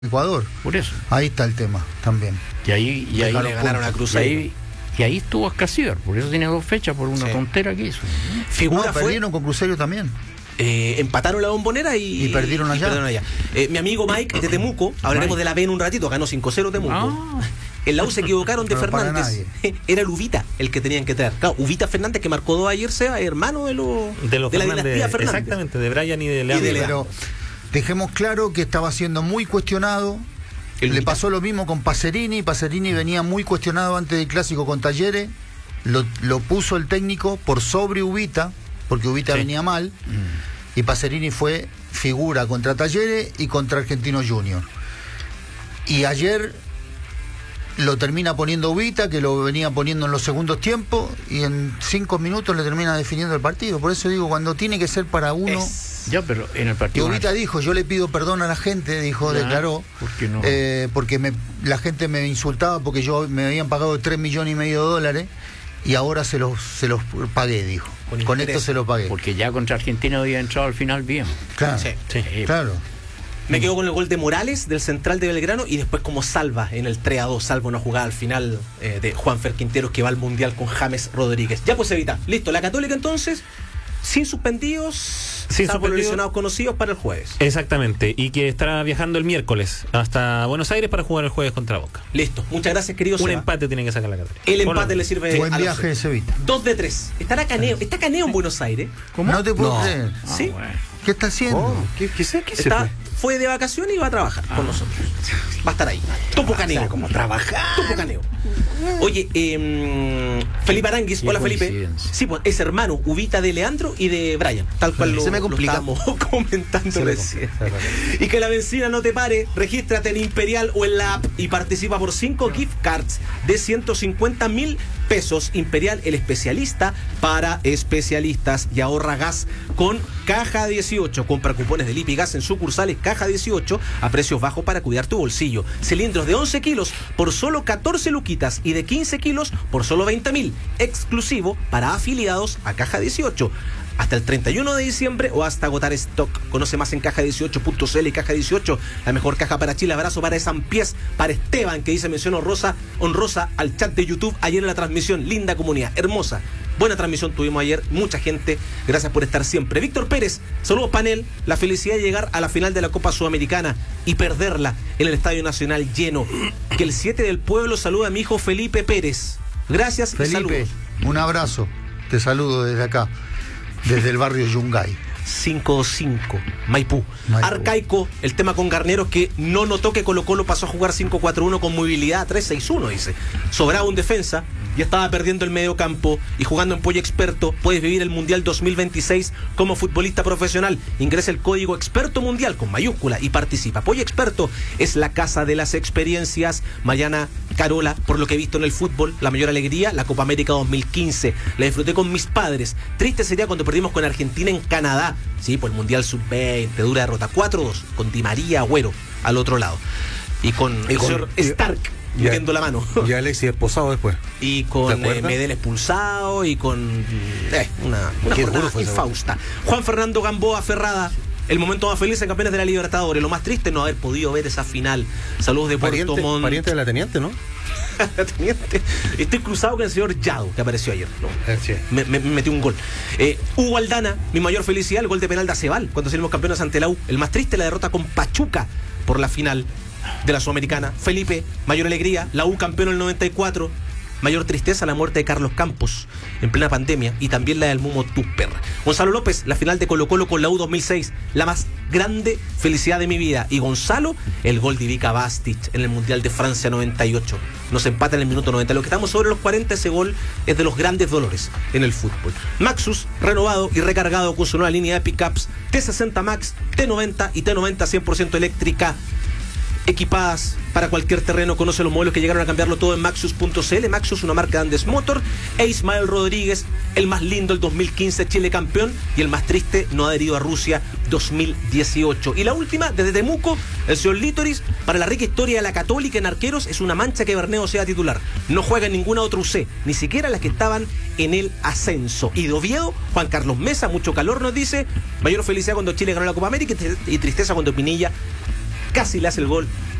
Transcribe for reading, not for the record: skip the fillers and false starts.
Ecuador. Por eso. Ahí está el tema también. Y ahí le ganaron a Cruzeiro. Y ahí estuvo Escasíbar, por eso tiene 2 fechas, por una tontera que hizo. Figura perdieron con Cruzeiro también. Empataron la Bombonera y perdieron allá. Mi amigo Mike de Temuco, hablaremos de la B en un ratito, ganó 5-0 Temuco. En la U se equivocaron de Fernández. Era el Uvita el que tenían que traer. Claro, Uvita Fernández, que marcó 2 ayer, sea hermano de la dinastía Fernández. Exactamente, de Brian y de Leandro. Pero dejemos claro que estaba siendo muy cuestionado. Le pasó lo mismo con Pacerini. Pacerini venía muy cuestionado antes del clásico con Talleres. Lo puso el técnico por sobre Uvita, porque Uvita venía mal. Y Pacerini fue figura contra Talleres y contra Argentino Junior. Y ayer lo termina poniendo Uvita, que lo venía poniendo en los segundos tiempos, y en 5 minutos le termina definiendo el partido. Por eso digo, cuando tiene que ser para uno... Ya, pero en el partido... Uvita dijo, yo le pido perdón a la gente, declaró, ¿por qué no? Porque la gente me insultaba porque me habían pagado $3,5 millones y ahora se los pagué, dijo. Con esto se lo pagué. Porque ya contra Argentina había entrado al final bien. Claro, claro. Me quedo con el gol de Morales del central de Belgrano y después como salva en el 3-2, salva una jugada al final de Juanfer Quinteros, que va al Mundial con James Rodríguez. Ya pues, Evita, listo, la Católica entonces, sin suspendidos, salvo los lesionados conocidos, para el jueves. Exactamente, y que estará viajando el miércoles hasta Buenos Aires para jugar el jueves contra Boca. Listo, muchas gracias, querido Un Seba. empate tiene que sacar la Católica. El empate le sirve Buen a los viaje de Sevita. 2 de 3. Está Caneo en Buenos Aires. ¿Cómo? No te puedo creer. ¿Sí? Bueno. ¿Qué está haciendo? Fue de vacaciones y va a trabajar con nosotros. Va a estar ahí. Topo Caneo. ¿Cómo trabajar? Topo Caneo. Oye, Felipe Aranguis, hola Felipe. Sí, pues es hermano Uvita de Leandro y de Brian, tal cual lo estábamos comentando recién. Y que la benzina no te pare, regístrate en Imperial o en la app y participa por 5 gift cards de 150.000 pesos. Imperial, el especialista para especialistas, y ahorra gas con Caja 18. Compra cupones de Lipi Gas en sucursales Caja 18 a precios bajos para cuidar tu bolsillo. Cilindros de 11 kilos por solo 14 luquitas y de 15 kilos por solo 20.000. Exclusivo para afiliados a Caja 18. Hasta el 31 de diciembre o hasta agotar stock. Conoce más en caja18.cl y Caja 18, la mejor caja para Chile. Abrazo para San Pies, para Esteban, que dice mención honrosa al chat de YouTube ayer en la transmisión. Linda comunidad, hermosa. Buena transmisión tuvimos ayer, mucha gente. Gracias por estar siempre. Víctor Pérez, saludos panel. La felicidad de llegar a la final de la Copa Sudamericana y perderla en el Estadio Nacional lleno. Que el 7 del pueblo saluda a mi hijo Felipe Pérez. Gracias Felipe, y saludos. Un abrazo. Te saludo desde acá, desde el barrio Yungay. 5-5, Maipú. Arcaico, el tema con Garneros, que no notó que Colo-Colo pasó a jugar 5-4-1 con movilidad 3-6-1, dice. Sobraba un defensa, ya estaba perdiendo el medio campo, y jugando en Pollo Experto puedes vivir el Mundial 2026 como futbolista profesional. Ingresa el código Experto Mundial con mayúscula y participa. Pollo Experto es la casa de las experiencias. Mariana Carola, por lo que he visto en el fútbol, la mayor alegría, la Copa América 2015. La disfruté con mis padres. Triste sería cuando perdimos con Argentina en Canadá. Sí, por el Mundial Sub-20, dura derrota 4-2, con Di María Agüero al otro lado. Y con el señor Stark metiendo la mano. Y Alexis expulsado después. Y con Medel expulsado, y con una jornada infausta. Juan Fernando Gamboa Ferrada. El momento más feliz en campeones de la Libertadores. Lo más triste es no haber podido ver esa final. Saludos de Puerto Montt. Pariente de la teniente, ¿no? La teniente. Estoy cruzado con el señor Yado, que apareció ayer, ¿no? Sí. Me metió un gol. Hugo Aldana, mi mayor felicidad, el gol de penal de Acebal cuando salimos campeones ante la U. El más triste, la derrota con Pachuca por la final de la Sudamericana. Felipe, mayor alegría, la U campeón en el 94. Mayor tristeza, la muerte de Carlos Campos en plena pandemia, y también la del Mumo Tupper. Gonzalo López, la final de Colo-Colo con la U 2006, la más grande felicidad de mi vida. Y Gonzalo, el gol de Ivica Bastic en el Mundial de Francia 98. Nos empata en el minuto 90. Lo que estamos sobre los 40, ese gol es de los grandes dolores en el fútbol. Maxus, renovado y recargado con su nueva línea de pickups T60 Max, T90 y T90 100% eléctrica, equipadas para cualquier terreno. Conoce los modelos que llegaron a cambiarlo todo en Maxus.cl. Maxus, una marca de Andes Motor. E Ismael Rodríguez, el más lindo, el 2015 Chile campeón, y el más triste, no adherido a Rusia 2018. Y la última, desde Temuco, el señor Lítoris, para la rica historia de la Católica en arqueros, es una mancha que Berneo sea titular. No juega en ninguna otra UC, ni siquiera las que estaban en el ascenso. Y de Oviedo, Juan Carlos Mesa, mucho calor nos dice. Mayor felicidad cuando Chile ganó la Copa América y tristeza cuando Pinilla casi le hace el gol